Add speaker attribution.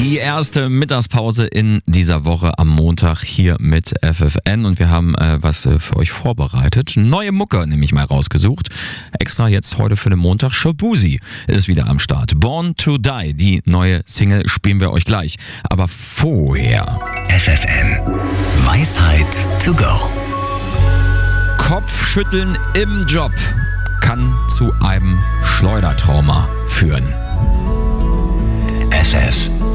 Speaker 1: Die erste Mittagspause in dieser Woche am Montag hier mit FFN und wir haben was für euch vorbereitet. Neue Mucke nämlich mal rausgesucht. Extra jetzt heute für den Montag. Shaboozey ist wieder am Start. Born to Die, die neue Single spielen wir euch gleich. Aber vorher
Speaker 2: FFN Weisheit to go.
Speaker 1: Kopfschütteln im Job kann zu einem Schleudertrauma führen.
Speaker 2: FF